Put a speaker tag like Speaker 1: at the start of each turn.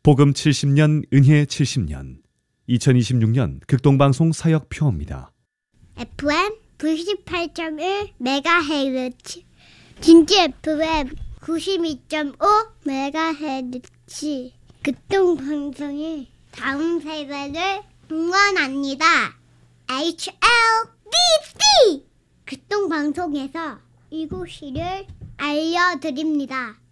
Speaker 1: 복음 70년 은혜 70년 2026년 극동방송 사역표입니다.
Speaker 2: FM 98.1MHz 진주 FM 92.5MHz 극동방송이 다음 세대를 응원합니다. HLDC 극동방송에서 이곳을 알려드립니다.